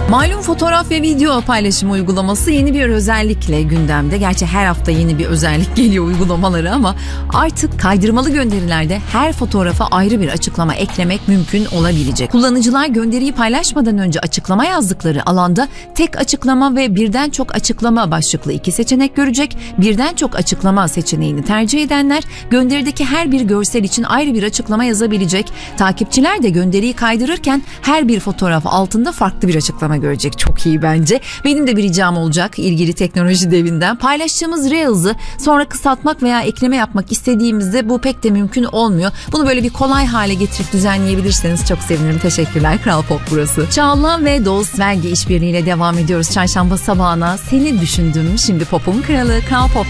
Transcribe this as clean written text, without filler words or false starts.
Malum fotoğraf ve video paylaşım uygulaması yeni bir özellikle gündemde. Gerçi her hafta yeni bir özellik geliyor uygulamaları ama artık kaydırmalı gönderilerde her fotoğrafa ayrı bir açıklama eklemek mümkün olabilecek. Kullanıcılar gönderiyi paylaşmadan önce açıklama yazdıkları alanda tek açıklama ve birden çok açıklama başlıklı iki seçenek görecek. Birden çok açıklama seçeneğini tercih edenler gönderideki her bir görsel için ayrı bir açıklama yazabilecek. Takipçiler de gönderiyi kaydırırken her bir fotoğraf altında farklı bir açıklama görecek. Çok iyi bence. Benim de bir ricam olacak ilgili teknoloji devinden. Paylaştığımız Reels'ı sonra kısaltmak veya ekleme yapmak istediğimizde bu pek de mümkün olmuyor. Bunu böyle bir kolay hale getirip düzenleyebilirseniz çok sevinirim. Teşekkürler. Kral Pop burası. Çağla ve Doğuz Vergi işbirliğiyle devam ediyoruz. Çarşamba sabahına seni düşündüm. Şimdi Pop'un kralı Kral Pop